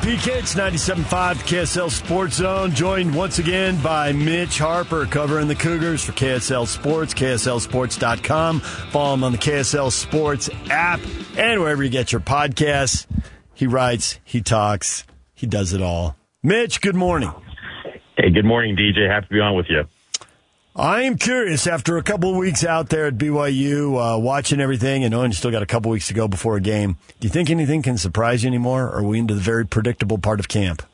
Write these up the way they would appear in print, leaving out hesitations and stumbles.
PK. It's 97.5 KSL Sports Zone. Joined once again by Mitch Harper covering the Cougars for KSL Sports, KSLSports.com. Follow him on the KSL Sports app and wherever you get your podcasts. He writes, he talks, he does it all. Mitch, good morning. Hey, good morning, DJ. Happy to be on with you. I am curious, after a couple of weeks out there at BYU, watching everything and knowing you still got a couple weeks to go before a game, do you think anything can surprise you anymore, or are we into the very predictable part of camp?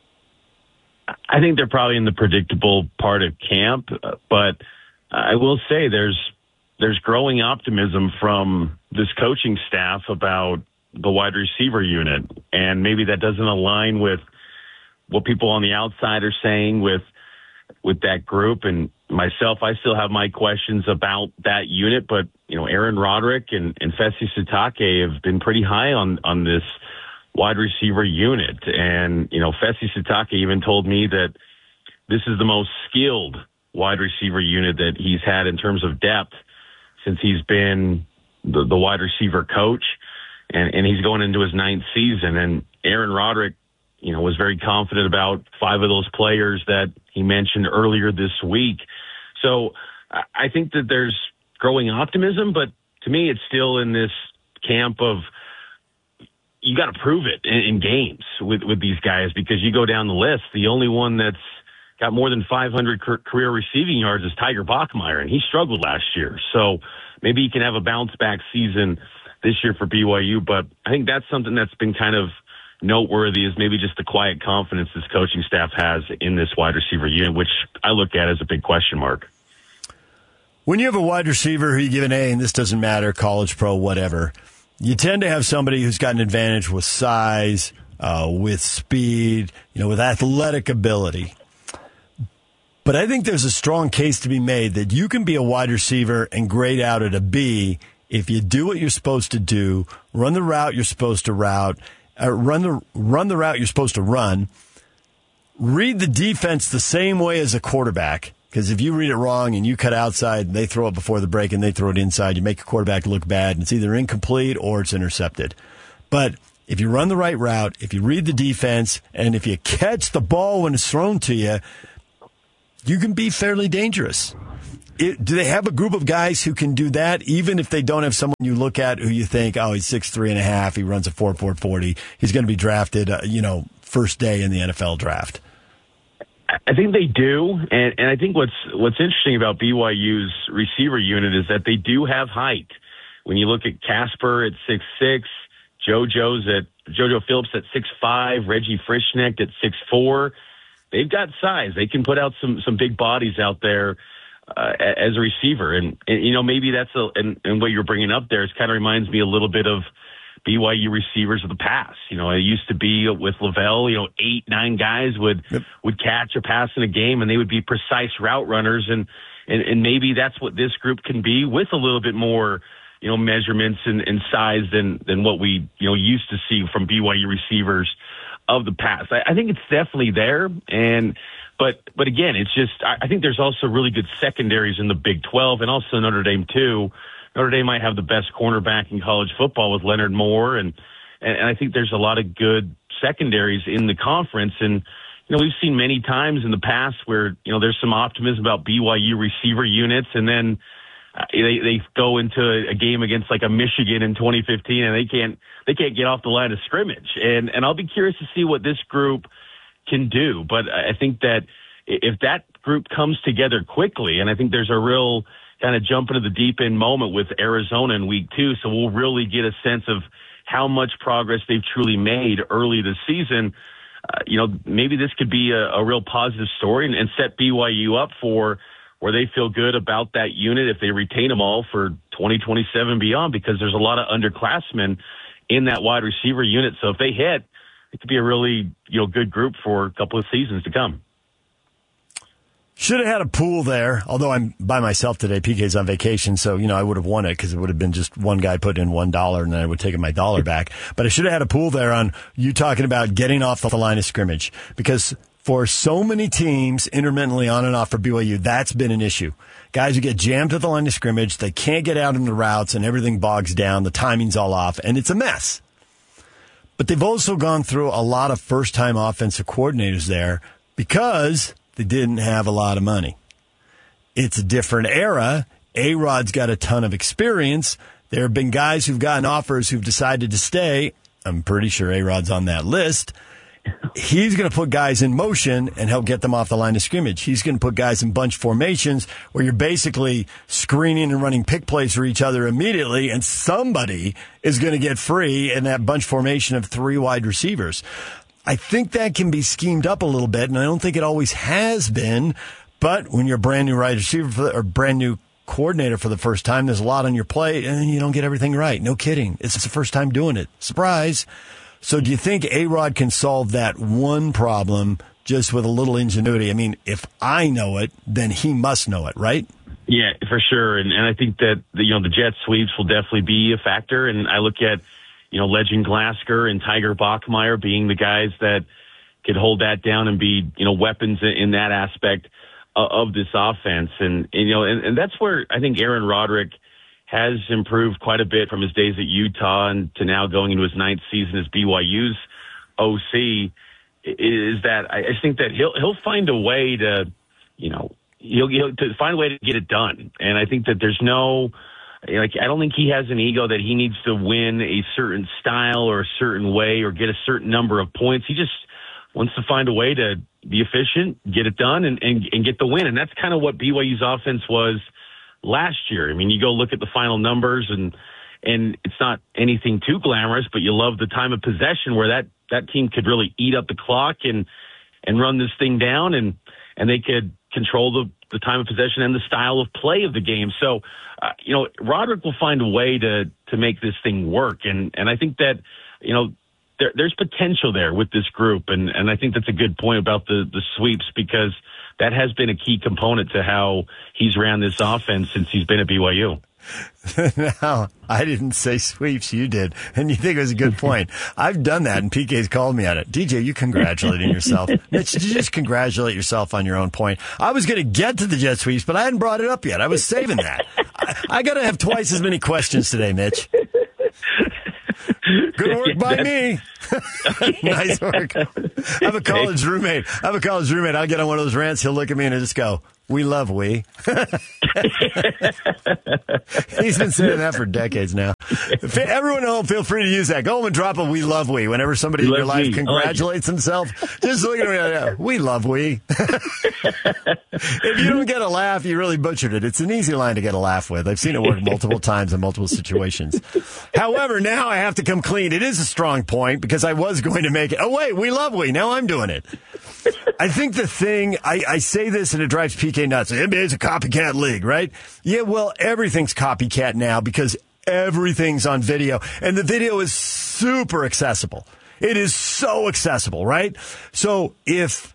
I think they're probably in the predictable part of camp, but I will say there's growing optimism from this coaching staff about the wide receiver unit, and maybe that doesn't align with what people on the outside are saying with that group. And myself, I still have my questions about that unit, but, you know, Aaron Roderick and Fesi Sitake have been pretty high on this wide receiver unit. And, you know, Fesi Sitake even told me that this is the most skilled wide receiver unit that he's had in terms of depth since he's been the wide receiver coach. And he's going into his 9th season. And Aaron Roderick, you know, was very confident about 5 of those players that he mentioned earlier this week. So I think that there's growing optimism, but to me, it's still in this camp of you got to prove it in games with these guys, because you go down the list, the only one that's got more than 500 career receiving yards is Tiger Bachmeier, and he struggled last year. So maybe he can have a bounce-back season this year for BYU, but I think that's something that's been kind of noteworthy, is maybe just the quiet confidence this coaching staff has in this wide receiver unit, which I look at as a big question mark. When you have a wide receiver who you give an A, and this doesn't matter, college, pro, whatever, you tend to have somebody who's got an advantage with size, with speed, you know, with athletic ability. But I think there's a strong case to be made that you can be a wide receiver and grade out at a B if you do what you're supposed to do, run the route you're supposed to run the route you're supposed to run, read the defense the same way as a quarterback, because if you read it wrong and you cut outside and they throw it before the break and they throw it inside, you make a quarterback look bad, and it's either incomplete or it's intercepted. But if you run the right route, if you read the defense, and if you catch the ball when it's thrown to you, you can be fairly dangerous. Do they have a group of guys who can do that, even if they don't have someone you look at who you think, oh, he's 6'3.5", he runs a 4.40, 40, he's going to be drafted, first day in the NFL draft? I think they do, and I think what's interesting about BYU's receiver unit is that they do have height. When you look at Casper at 6'6", JoJo Phillips at 6'5", Reggie Frischnecht at 6'4", they've got size. They can put out some big bodies out there as a receiver. And you know, maybe that's and what you're bringing up there is kind of reminds me a little bit of BYU receivers of the past. You know, it used to be with Lavelle, 8-9 guys would catch a pass in a game, and they would be precise route runners. And maybe that's what this group can be, with a little bit more, measurements and size than what we, used to see from BYU receivers of the past. I think it's definitely there. But again, it's just, I think there's also really good secondaries in the Big 12, and also Notre Dame too. Notre Dame might have the best cornerback in college football with Leonard Moore, and I think there's a lot of good secondaries in the conference. And we've seen many times in the past where there's some optimism about BYU receiver units, and then they go into a game against like a Michigan in 2015, and they can't get off the line of scrimmage. And I'll be curious to see what this group can do. But I think that if that group comes together quickly, and I think there's a real kind of jump into the deep end moment with Arizona in week 2, so we'll really get a sense of how much progress they've truly made early this season. Maybe this could be a real positive story and set BYU up for where they feel good about that unit if they retain them all for 2027 and beyond, because there's a lot of underclassmen in that wide receiver unit. So if they hit, it could be a really good group for a couple of seasons to come. Should have had a pool there, although I'm by myself today. PK's on vacation, so, I would have won it because it would have been just one guy putting in $1 and then I would have taken my dollar back. But I should have had a pool there on you talking about getting off the line of scrimmage, because for so many teams, intermittently on and off for BYU, that's been an issue. Guys who get jammed at the line of scrimmage, they can't get out in the routes and everything bogs down, the timing's all off, and it's a mess. But they've also gone through a lot of first-time offensive coordinators there because they didn't have a lot of money. It's a different era. A-Rod's got a ton of experience. There have been guys who've gotten offers who've decided to stay. I'm pretty sure A-Rod's on that list. He's going to put guys in motion and help get them off the line of scrimmage. He's going to put guys in bunch formations where you're basically screening and running pick plays for each other immediately, and somebody is going to get free in that bunch formation of 3 wide receivers. I think that can be schemed up a little bit, and I don't think it always has been. But when you're a brand new wide receiver or brand new coordinator for the first time, there's a lot on your plate, and you don't get everything right. No kidding. It's the first time doing it. Surprise. So do you think A-Rod can solve that one problem just with a little ingenuity? I mean, if I know it, then he must know it, right? Yeah, for sure. And I think that, the jet sweeps will definitely be a factor. And I look at, Legend Glasgow and Tiger Bachmeier being the guys that could hold that down and be, weapons in that aspect of this offense. And that's where I think Aaron Roderick has improved quite a bit from his days at Utah and to now going into his 9th season as BYU's OC. Is that I think that he'll find a way to, he'll to find a way to get it done. And I think that there's no, I don't think he has an ego that he needs to win a certain style or a certain way or get a certain number of points. He just wants to find a way to be efficient, get it done, and get the win. And that's kind of what BYU's offense was last year. I mean, you go look at the final numbers, and it's not anything too glamorous, but you love the time of possession where that team could really eat up the clock and run this thing down, and they could control the time of possession and the style of play of the game. So, Roderick will find a way to make this thing work, and I think that there's potential there with this group, and I think that's a good point about the sweeps, because that has been a key component to how he's ran this offense since he's been at BYU. No, I didn't say sweeps. You did. And you think it was a good point. I've done that, and PK's called me on it. DJ, you congratulating yourself. Mitch, did you just congratulate yourself on your own point? I was going to get to the jet sweeps, but I hadn't brought it up yet. I was saving that. I got to have twice as many questions today, Mitch. Good work by me. Nice work. I have a college roommate. I'll get on one of those rants. He'll look at me and he'll just go, "We love we." He's been saying that for decades now. Everyone at home, feel free to use that. Go home and drop a "we love we" whenever somebody in your life congratulates himself. Just look at me. We love we. If you don't get a laugh, you really butchered it. It's an easy line to get a laugh with. I've seen it work multiple times in multiple situations. However, now I have to come clean. It is a strong point because I was going to make it. Oh, wait, we love we. Now I'm doing it. I think the thing, I say this and it drives PK nuts. The NBA is a copycat league, right? Yeah, well, everything's copycat now because everything's on video. And the video is super accessible. It is so accessible, right? So if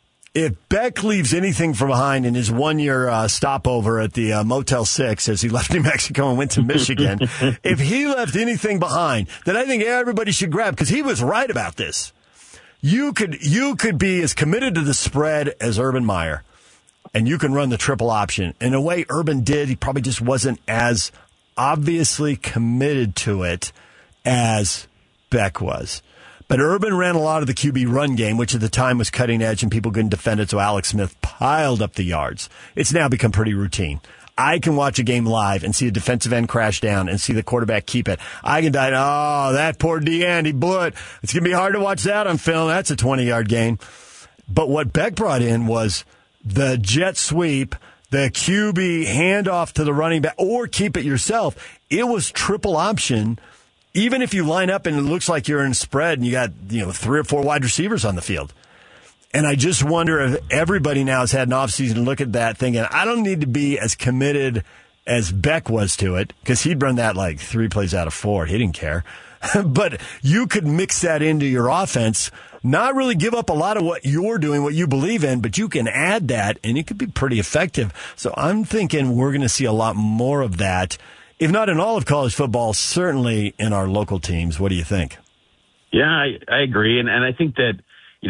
Beck leaves anything from behind in his 1-year stopover at the Motel 6 as he left New Mexico and went to Michigan, if he left anything behind, then I think everybody should grab, because he was right about this. You could be as committed to the spread as Urban Meyer, and you can run the triple option. In a way, Urban did. He probably just wasn't as obviously committed to it as Beck was. But Urban ran a lot of the QB run game, which at the time was cutting edge and people couldn't defend it, so Alex Smith piled up the yards. It's now become pretty routine. I can watch a game live and see a defensive end crash down and see the quarterback keep it. I can die, that poor D-end, he blew it. It's going to be hard to watch that on film. That's a 20-yard gain. But what Beck brought in was the jet sweep, the QB handoff to the running back, or keep it yourself. It was triple option. Even if you line up and it looks like you're in a spread and you got 3 or 4 wide receivers on the field. And I just wonder if everybody now has had an offseason to look at that thinking, I don't need to be as committed as Beck was to it, because he'd run that like 3 plays out of 4. He didn't care. But you could mix that into your offense, not really give up a lot of what you're doing, what you believe in, but you can add that, and it could be pretty effective. So I'm thinking we're going to see a lot more of that. If not in all of college football, certainly in our local teams. What do you think? Yeah, I agree. And I think that,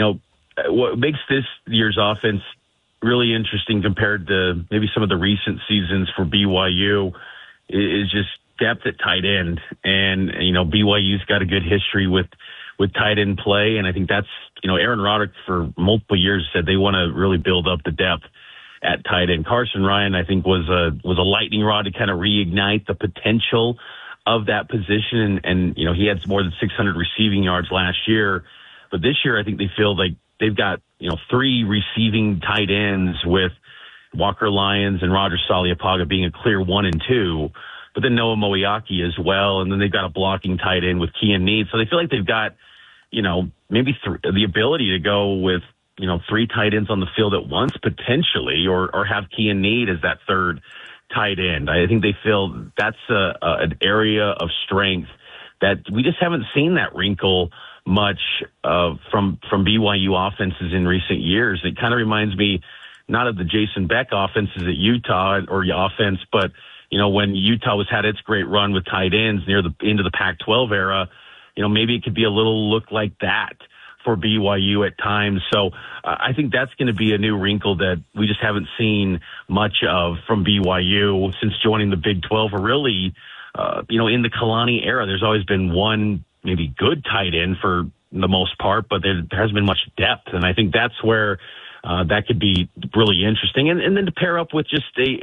what makes this year's offense really interesting compared to maybe some of the recent seasons for BYU is just depth at tight end. And, BYU's got a good history with with tight end play. And I think that's, Aaron Roderick for multiple years said they want to really build up the depth at tight end. Carson Ryan, I think, was a lightning rod to kind of reignite the potential of that position. And he had more than 600 receiving yards last year. But this year, I think they feel like they've got, 3 receiving tight ends with Walker Lyons and Roger Saliapaga being a clear 1 and 2, but then Noah Moiaki as well. And then they've got a blocking tight end with Kean Need. So they feel like they've got, maybe the ability to go with, 3 tight ends on the field at once potentially, or have Kean Need as that third tight end. I think they feel that's an area of strength that we just haven't seen that wrinkle much from BYU offenses in recent years. It kind of reminds me not of the Jason Beck offenses at Utah or offense, but when Utah had its great run with tight ends near the into the Pac-12 era, maybe it could be a little look like that for BYU at times. So I think that's going to be a new wrinkle that we just haven't seen much of from BYU since joining the Big 12, or really, in the Kalani era. There's always been one maybe good tight end for the most part, but there hasn't been much depth. And I think that's where that could be really interesting. And then to pair up with just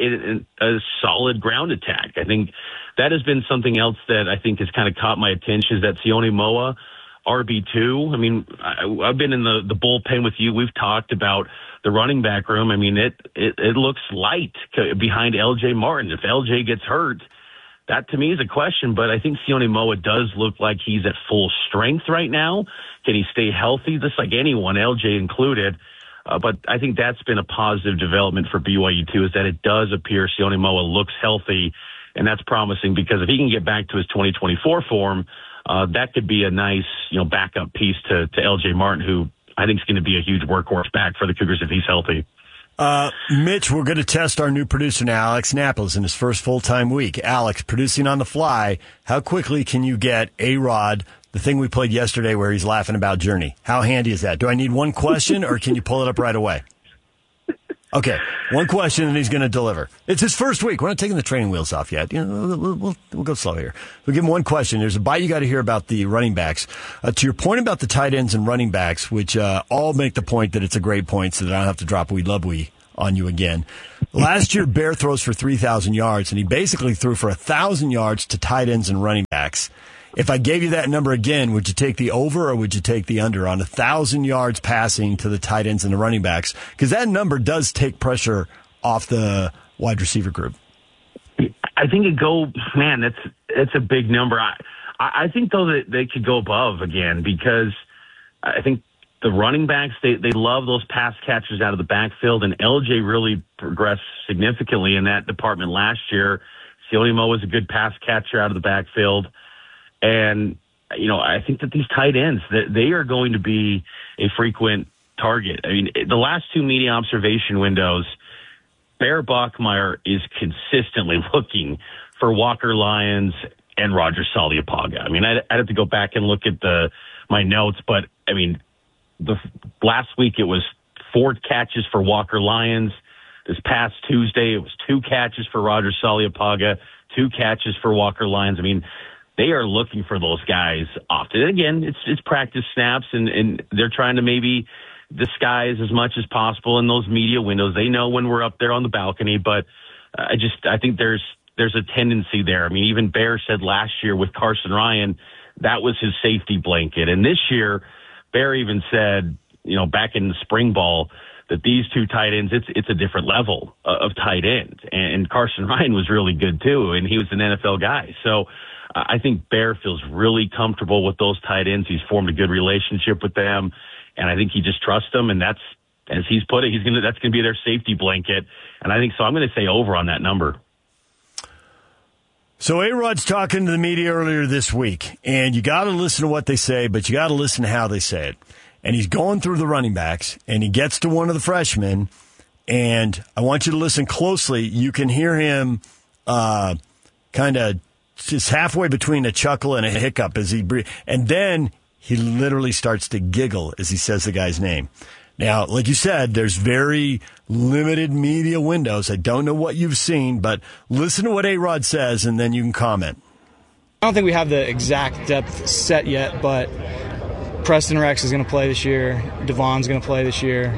a solid ground attack. I think that has been something else that I think has kind of caught my attention, is that Sione Moa, RB2. I mean, I've been in the bullpen with you. We've talked about the running back room. I mean, it looks light behind LJ Martin. If LJ gets hurt, that to me is a question, but I think Sione Moa does look like he's at full strength right now. Can he stay healthy? Just like anyone, LJ included. But I think that's been a positive development for BYU too, is that it does appear Sione Moa looks healthy, and that's promising, because if he can get back to his 2024 form, that could be a nice, backup piece to LJ Martin, who I think is going to be a huge workhorse back for the Cougars if he's healthy. Mitch, we're going to test our new producer now, Alex Napoles, in his first full-time week. Alex, producing on the fly, how quickly can you get A-Rod, the thing we played yesterday where he's laughing about Journey? How handy is that? Do I need one question, or can you pull it up right away? Okay, one question and he's going to deliver. It's his first week. We're not taking the training wheels off yet. We'll go slow here. We'll give him one question. There's a bite you got to hear about the running backs. To your point about the tight ends and running backs, which all make the point that it's a great point, so that I don't have to drop we love we on you again. Last year, Bear throws for 3,000 yards, and he basically threw for 1,000 yards to tight ends and running backs. If I gave you that number again, would you take the over or would you take the under on 1,000 yards passing to the tight ends and the running backs? Because that number does take pressure off the wide receiver group. I think that's a big number. I think, though, that they could go above again, because I think the running backs, they love those pass catchers out of the backfield, and LJ really progressed significantly in that department last year. Sione Moa was a good pass catcher out of the backfield. And, I think that these tight ends, they are going to be a frequent target. I mean, the last 2 media observation windows, Bear Bachmeier is consistently looking for Walker Lyons and Roger Saliapaga. I mean, I'd have to go back and look at my notes, but, I mean, last week it was 4 catches for Walker Lyons. This past Tuesday, it was 2 catches for Roger Saliapaga, 2 catches for Walker Lyons. I mean, they are looking for those guys often. And again, it's practice snaps, and they're trying to maybe disguise as much as possible in those media windows. They know when we're up there on the balcony, but I think there's a tendency there. I mean, even Bear said last year with Carson Ryan, that was his safety blanket. And this year, Bear even said, back in the spring ball, that these 2 tight ends, it's a different level of tight end. And Carson Ryan was really good too, and he was an NFL guy. So I think Bear feels really comfortable with those tight ends. He's formed a good relationship with them, and I think he just trusts them. And that's, as he's put it, that's going to be their safety blanket. And I think so. I'm going to say over on that number. So A-Rod's talking to the media earlier this week, and you got to listen to what they say, but you got to listen to how they say it. And he's going through the running backs, and he gets to one of the freshmen, and I want you to listen closely. You can hear him kind of just halfway between a chuckle and a hiccup as he breathes. And then he literally starts to giggle as he says the guy's name. Now, like you said, there's very limited media windows. I don't know what you've seen, but listen to what A-Rod says, and then you can comment. I don't think we have the exact depth set yet, but Preston Rex is going to play this year. Devon's going to play this year.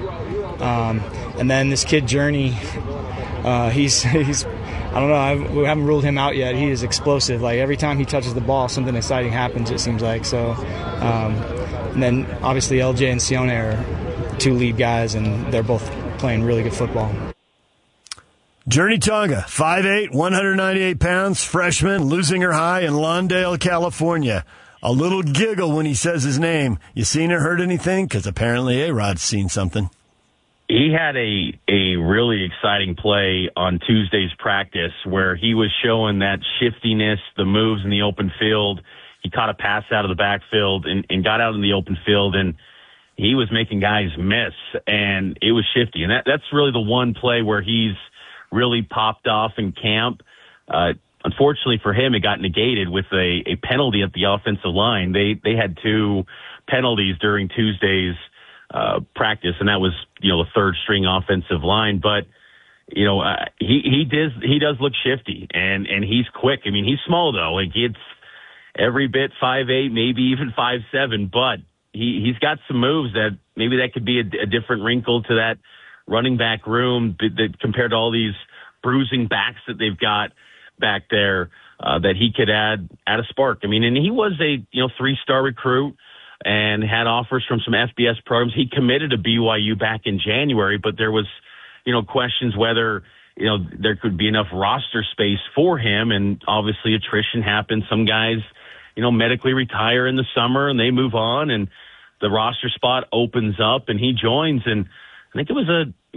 And then this kid, Journey, he's I don't know, we haven't ruled him out yet. He is explosive. Like, every time he touches the ball, something exciting happens, it seems like. So, and then obviously LJ and Sione are 2 lead guys, and they're both playing really good football. Journey Tonga, 5'8", 198 pounds, freshman, losing her high in Lawndale, California. A little giggle when he says his name. You seen or heard anything? Because apparently A-Rod's seen something. He had a really exciting play on Tuesday's practice where he was showing that shiftiness, the moves in the open field. He caught a pass out of the backfield and got out in the open field, and he was making guys miss, and it was shifty. And that's really the one play where he's really popped off in camp. Unfortunately for him, it got negated with a penalty at the offensive line. They had 2 penalties during Tuesday's practice, and that was, the third string offensive line. But, he does look shifty, and he's quick. I mean, he's small though. Like, it's every bit 5'8", maybe even 5'7", but he's got some moves that maybe that could be a different wrinkle to that running back room that compared to all these bruising backs that they've got back there, that he could add a spark. I mean, and he was a 3-star recruit and had offers from some FBS programs. He committed to BYU back in January, but there was, questions whether, there could be enough roster space for him. And obviously attrition happens. Some guys, medically retire in the summer and they move on, and the roster spot opens up and he joins. And I think it was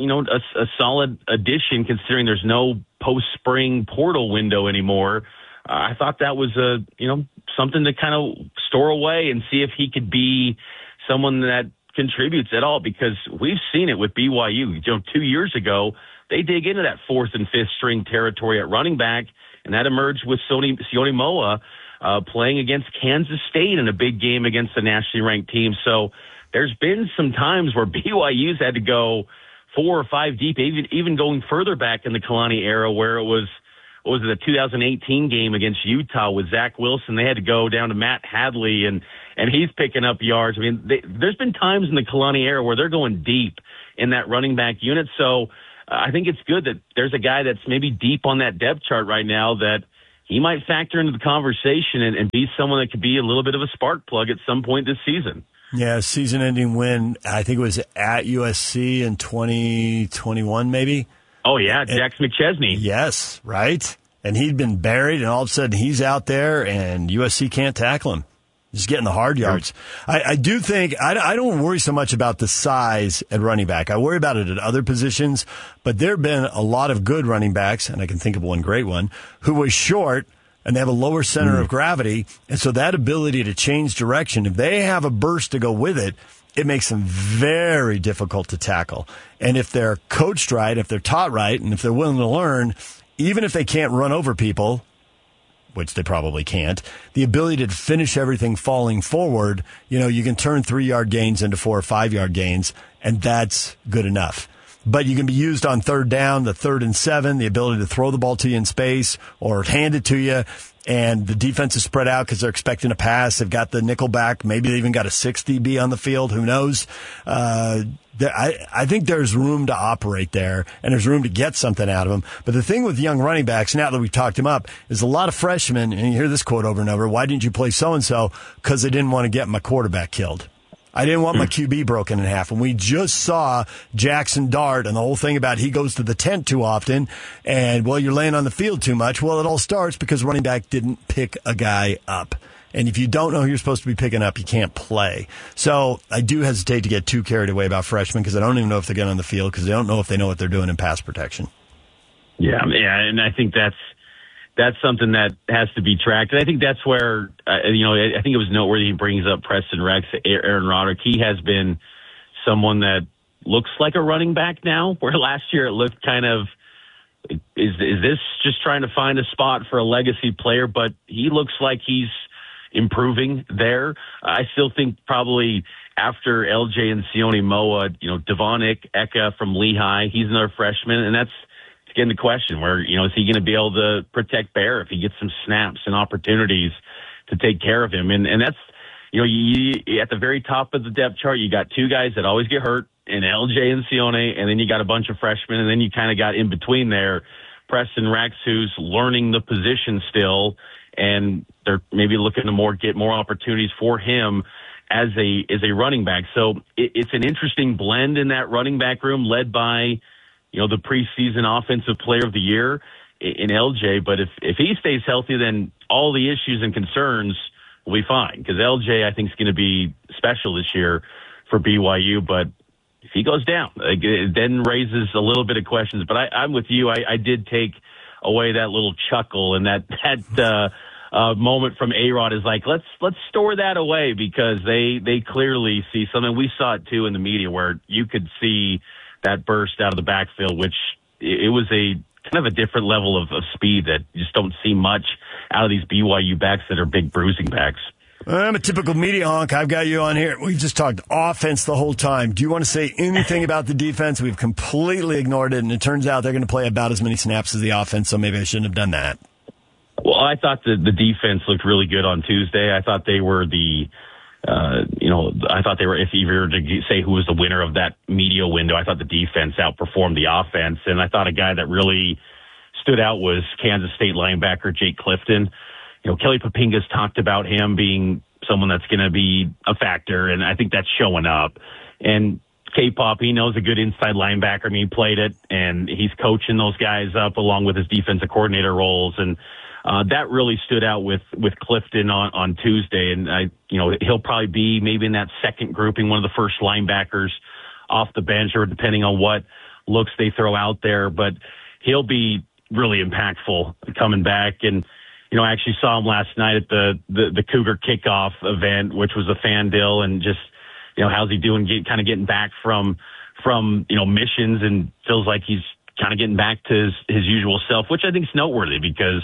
a solid addition considering there's no post-spring portal window anymore. I thought that was something to kind of store away and see if he could be someone that contributes at all, because we've seen it with BYU. 2 years ago, they dig into that 4th and 5th string territory at running back, and that emerged with Sione Moa playing against Kansas State in a big game against a nationally ranked team. So there's been some times where BYU's had to go 4 or 5 deep, even going further back in the Kalani era, where it was, the 2018 game against Utah with Zach Wilson. They had to go down to Matt Hadley, and he's picking up yards. I mean, there's been times in the Kalani era where they're going deep in that running back unit. So I think it's good that there's a guy that's maybe deep on that depth chart right now that he might factor into the conversation and be someone that could be a little bit of a spark plug at some point this season. Yeah, season-ending win, I think it was at USC in 2021 maybe. Oh, yeah, Jackson McChesney. Yes, right? And he'd been buried, and all of a sudden he's out there, and USC can't tackle him. Just getting the hard yards. I do think I don't worry so much about the size at running back. I worry about it at other positions, but there have been a lot of good running backs, and I can think of one great one, who was short, and they have a lower center of gravity, and so that ability to change direction, if they have a burst to go with it, it makes them very difficult to tackle. And if they're coached right, if they're taught right, and if they're willing to learn, even if they can't run over people, which they probably can't, the ability to finish everything falling forward, you can turn 3-yard gains into 4 or 5-yard gains, and that's good enough. But you can be used on 3rd down, the 3rd and 7, the ability to throw the ball to you in space or hand it to you, and the defense is spread out because they're expecting a pass. They've got the nickel back. Maybe they even got a 6 DB on the field. Who knows? I think there's room to operate there, and there's room to get something out of them. But the thing with young running backs, now that we've talked them up, is a lot of freshmen, and you hear this quote over and over, why didn't you play so-and-so? Because they didn't want to get my quarterback killed. I didn't want my QB broken in half. And we just saw Jackson Dart and the whole thing about he goes to the tent too often and, well, you're laying on the field too much. Well, it all starts because running back didn't pick a guy up. And if you don't know who you're supposed to be picking up, you can't play. So I do hesitate to get too carried away about freshmen because I don't even know if they're getting on the field because they don't know if they know what they're doing in pass protection. Yeah, and I think that's something that has to be tracked. And I think that's where, I think it was noteworthy he brings up Preston Rex, Aaron Roderick. He has been someone that looks like a running back now, where last year it looked kind of, is this just trying to find a spot for a legacy player? But he looks like he's improving there. I still think probably after LJ and Sione Moa, Devon Eka from Lehigh, he's another freshman, and that's again the question where, is he going to be able to protect Bear if he gets some snaps and opportunities to take care of him? And that's, you at the very top of the depth chart, you got two guys that always get hurt, and LJ and Sione, and then you got a bunch of freshmen, and then you kind of got in between there, Preston Rex, who's learning the position still, and they're maybe looking to get more opportunities for him as a running back. So it's an interesting blend in that running back room, led by the preseason offensive player of the year in LJ. But if he stays healthy, then all the issues and concerns will be fine, because LJ, I think, is going to be special this year for BYU. But if he goes down, it then raises a little bit of questions. But I'm with you. I did take away that little chuckle and that moment from A-Rod is like, let's store that away, because they clearly see something. We saw it too in the media, where you could see that burst out of the backfield, which it was a kind of a different level of speed that you just don't see much out of these BYU backs that are big bruising backs. I'm a typical media honk. I've got you on here. We've just talked offense the whole time. Do you want to say anything about the defense? We've completely ignored it, and it turns out they're going to play about as many snaps as the offense, so maybe I shouldn't have done that. Well, I thought the defense looked really good on Tuesday. I thought they were if you were to say who was the winner of that media window, I thought the defense outperformed the offense. And I thought a guy that really stood out was Kansas State linebacker Jake Clifton. Kelly Papinga's talked about him being someone that's going to be a factor, and I think that's showing up. And K-Pop, he knows a good inside linebacker. I mean, he played it, and he's coaching those guys up along with his defensive coordinator roles. And that really stood out with Clifton on Tuesday. And he'll probably be maybe in that second grouping, one of the first linebackers off the bench, or depending on what looks they throw out there. But he'll be really impactful coming back. And I actually saw him last night at the Cougar kickoff event, which was a fan deal, and just how's he doing? Kind of getting back from missions, and feels like he's kind of getting back to his usual self, which I think is noteworthy, because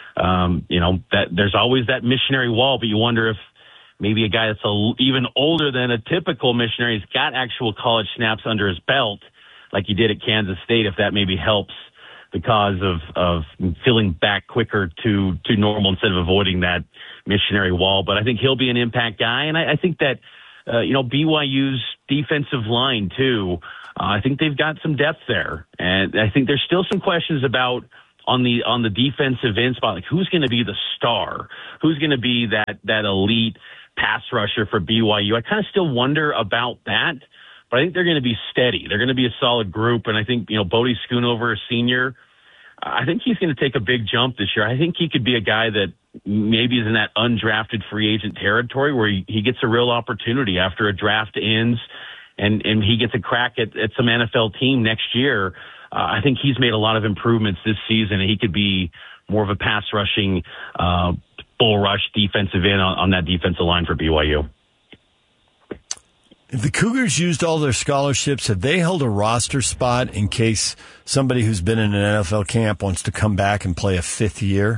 that there's always that missionary wall, but you wonder if maybe a guy that's even older than a typical missionary has got actual college snaps under his belt, like he did at Kansas State, if that maybe helps the cause of feeling back quicker to normal instead of avoiding that missionary wall. But I think he'll be an impact guy, and I think that BYU's defensive line too, I think they've got some depth there, and I think there's still some questions about on the defensive end spot, like who's going to be the star, who's going to be that elite pass rusher for BYU. I kind of still wonder about that, but I think they're going to be steady. They're going to be a solid group, and I think Bodie Schoonover, a senior, I think he's going to take a big jump this year. I think he could be a guy that maybe is in that undrafted free agent territory, where he gets a real opportunity after a draft ends, and he gets a crack at some NFL team next year. I think he's made a lot of improvements this season, and he could be more of a pass rushing, bull rush defensive end on that defensive line for BYU. If the Cougars used all their scholarships, have they held a roster spot in case somebody who's been in an NFL camp wants to come back and play a fifth year?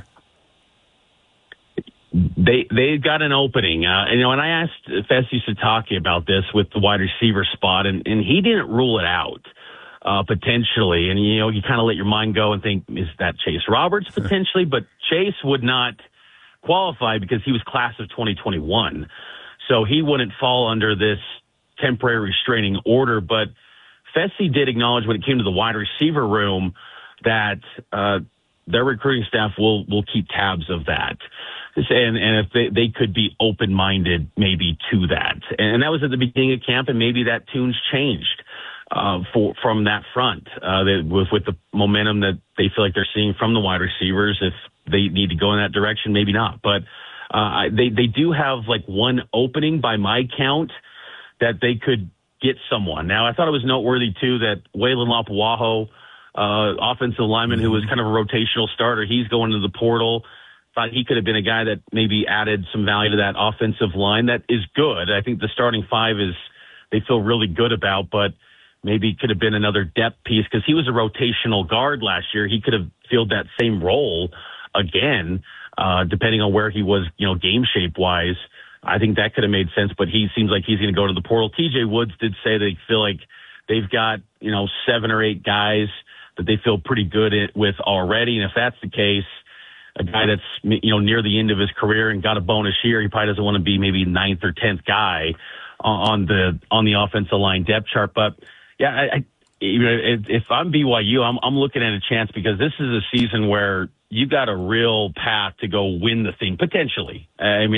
They've got an opening. And I asked Fesi Sitake about this with the wide receiver spot, and he didn't rule it out. Potentially. And, you kind of let your mind go and think, is that Chase Roberts potentially? But Chase would not qualify because he was class of 2021. So he wouldn't fall under this temporary restraining order. But Fesi did acknowledge when it came to the wide receiver room that their recruiting staff will keep tabs of that. And if they could be open-minded maybe to that. And that was at the beginning of camp, and maybe that tune's changed from that front with the momentum that they feel like they're seeing from the wide receivers. If they need to go in that direction, maybe not. But they do have like one opening by my count that they could get someone. Now, I thought it was noteworthy, too, that Waylon Lapuaho, offensive lineman who was kind of a rotational starter, he's going to the portal. Thought he could have been a guy that maybe added some value to that offensive line. That is good. I think the starting five they feel really good about, but maybe could have been another depth piece because he was a rotational guard last year. He could have filled that same role again, depending on where he was, game shape wise. I think that could have made sense, but he seems like he's going to go to the portal. TJ Woods did say they feel like they've got, 7 or 8 guys that they feel pretty good with already. And if that's the case, a guy that's, near the end of his career and got a bonus year. He probably doesn't want to be maybe 9th or 10th guy on the offensive line depth chart. But yeah, if I'm BYU, I'm looking at a chance because this is a season where you got a real path to go win the thing potentially. I'd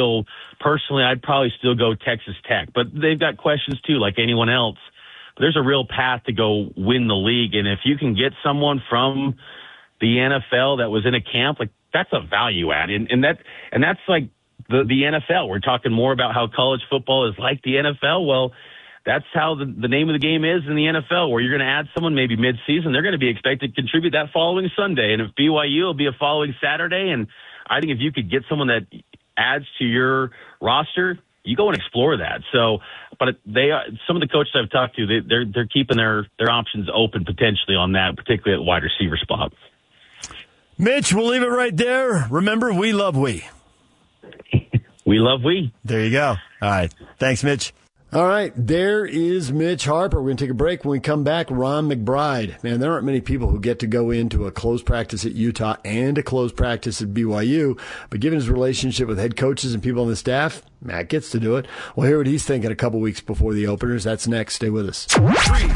probably still go Texas Tech, but they've got questions too, like anyone else. But there's a real path to go win the league, and if you can get someone from the NFL that was in a camp, like that's a value add, and that's like the NFL. We're talking more about how college football is like the NFL. Well, that's how the name of the game is in the NFL, where you're going to add someone maybe mid-season. They're going to be expected to contribute that following Sunday. And if BYU will be a following Saturday, and I think if you could get someone that adds to your roster, you go and explore that. So, but some of the coaches I've talked to, they're keeping their options open potentially on that, particularly at wide receiver spot. Mitch, we'll leave it right there. Remember, we love we. We love we. There you go. All right. Thanks, Mitch. All right, there is Mitch Harper. We're going to take a break. When we come back, Ron McBride. Man, there aren't many people who get to go into a closed practice at Utah and a closed practice at BYU, but given his relationship with head coaches and people on the staff, Matt gets to do it. We'll hear what he's thinking a couple weeks before the openers. That's next. Stay with us. 3, 2,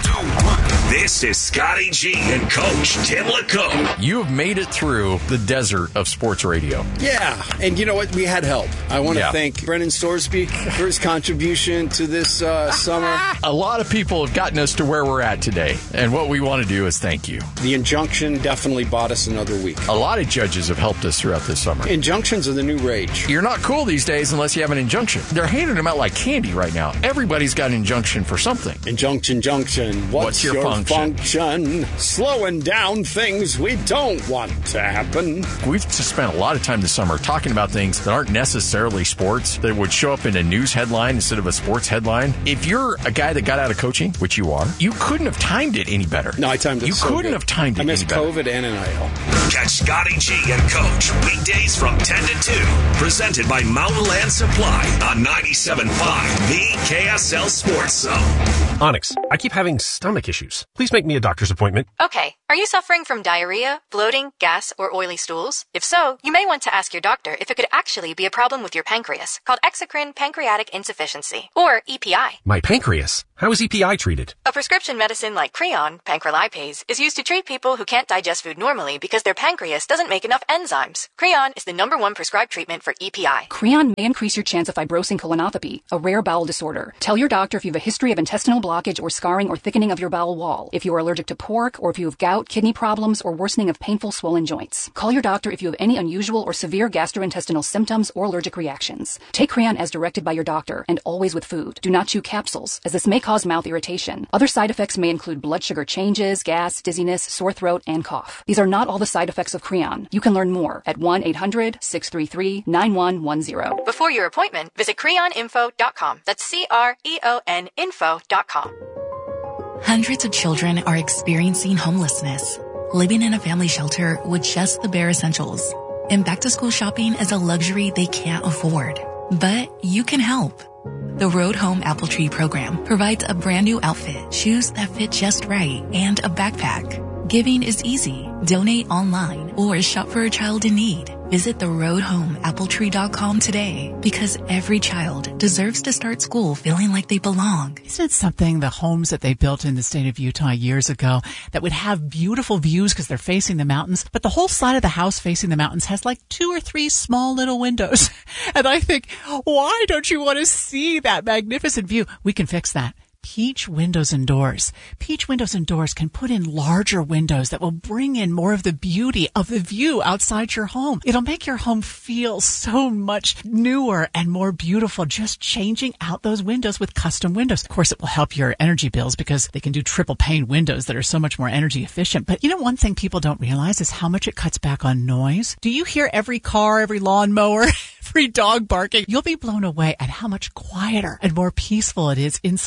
1. This is Scotty G and Coach Tim LeComb. You have made it through the desert of sports radio. Yeah, and you know what? We had help. I want to thank Brennan Storsby for his contribution to this summer. A lot of people have gotten us to where we're at today, and what we want to do is thank you. The injunction definitely bought us another week. A lot of judges have helped us throughout this summer. Injunctions are the new rage. You're not cool these days unless you have an injunction. They're handing them out like candy right now. Everybody's got an injunction for something. Injunction. What's your function? Slowing down things we don't want to happen. We've just spent a lot of time this summer talking about things that aren't necessarily sports, that would show up in a news headline instead of a sports headline. If you're a guy that got out of coaching, which you are, you couldn't have timed it any better. No, I timed it so good. You couldn't have timed it any better. I missed COVID and NIL. Catch Scotty G and Coach weekdays from 10 to 2. Presented by Mountain Land Supply on 97.5, the KSL Sports Zone. Onyx, I keep having stomach issues. Please make me a doctor's appointment. Okay. Are you suffering from diarrhea, bloating, gas, or oily stools? If so, you may want to ask your doctor if it could actually be a problem with your pancreas, called exocrine pancreatic insufficiency, or EPI. My pancreas? How is EPI treated? A prescription medicine like Creon, pancrelipase, is used to treat people who can't digest food normally because their pancreas doesn't make enough enzymes. Creon is the #1 prescribed treatment for EPI. Creon may increase your chance of fibrosing colonopathy, a rare bowel disorder. Tell your doctor if you have a history of intestinal blockage or scarring or thickening of your bowel wall, if you are allergic to pork, or if you have gout, kidney problems, or worsening of painful swollen joints. Call your doctor if you have any unusual or severe gastrointestinal symptoms or allergic reactions. Take Creon as directed by your doctor, and always with food. Do not chew capsules, as this may cause mouth irritation. Other side effects may include blood sugar changes, gas, dizziness, sore throat, and cough. These are not all the side effects of Creon. You can learn more at 1-800-633-9110. Before your appointment, visit creoninfo.com. That's CREON info.com. Hundreds of children are experiencing homelessness, living in a family shelter with just the bare essentials. And back-to-school shopping is a luxury they can't afford. But you can help. The Road Home Apple Tree program provides a brand new outfit, shoes that fit just right, and a backpack. Giving is easy. Donate online or shop for a child in need. Visit theroadhomeappletree.com today, because every child deserves to start school feeling like they belong. Isn't it something, the homes that they built in the state of Utah years ago that would have beautiful views because they're facing the mountains, but the whole side of the house facing the mountains has like 2 or 3 small little windows. And I think, why don't you want to see that magnificent view? We can fix that. Peach Windows and Doors. Peach Windows and Doors can put in larger windows that will bring in more of the beauty of the view outside your home. It'll make your home feel so much newer and more beautiful, just changing out those windows with custom windows. Of course, it will help your energy bills because they can do triple pane windows that are so much more energy efficient. But you know, one thing people don't realize is how much it cuts back on noise. Do you hear every car, every lawnmower, every dog barking? You'll be blown away at how much quieter and more peaceful it is inside your home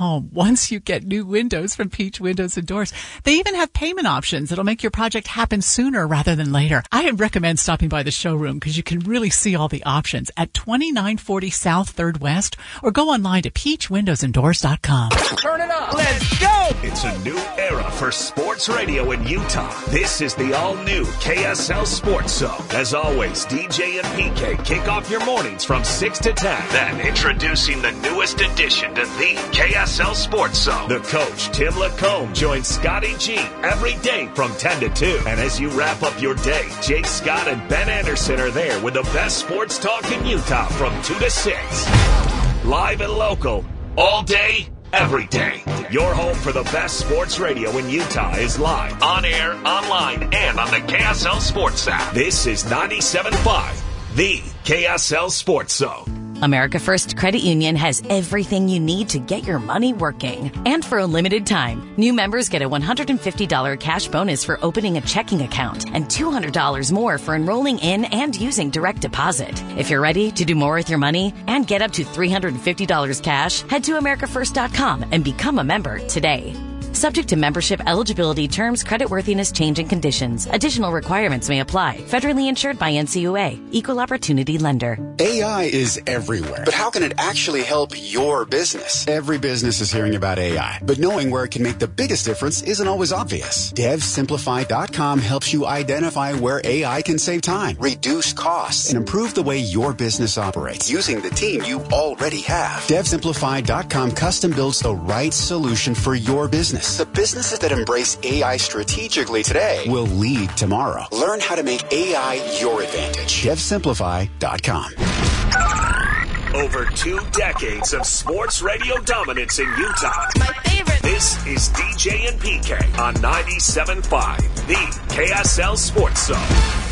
home once you get new windows from Peach Windows and Doors. They even have payment options that'll make your project happen sooner rather than later. I recommend stopping by the showroom because you can really see all the options at 2940 South 3rd West, or go online to peachwindowsanddoors.com. Turn it up. Let's go. It's a new era for sports radio in Utah. This is the all-new KSL Sports Zone. As always, DJ and PK kick off your mornings from 6 to 10. Then introducing the newest addition to the KSL Sports Zone. The coach, Tim Lacombe, joins Scotty G every day from 10 to 2. And as you wrap up your day, Jake Scott and Ben Anderson are there with the best sports talk in Utah from 2 to 6. Live and local, all day, every day. Your home for the best sports radio in Utah is live, on air, online, and on the KSL Sports app. This is 97.5, the KSL Sports Zone. America First Credit Union has everything you need to get your money working. And for a limited time, new members get a $150 cash bonus for opening a checking account and $200 more for enrolling in and using direct deposit. If you're ready to do more with your money and get up to $350 cash, head to americafirst.com and become a member today. Subject to membership eligibility, terms, creditworthiness, change, and conditions. Additional requirements may apply. Federally insured by NCUA. Equal Opportunity Lender. AI is everywhere. But how can it actually help your business? Every business is hearing about AI, but knowing where it can make the biggest difference isn't always obvious. DevSimplify.com helps you identify where AI can save time, reduce costs, and improve the way your business operates using the team you already have. DevSimplify.com custom builds the right solution for your business. The businesses that embrace AI strategically today will lead tomorrow. Learn how to make AI your advantage. DevSimplify.com. Over 2 decades of sports radio dominance in Utah. My favorite. This is DJ and PK on 97.5, the KSL Sports Zone.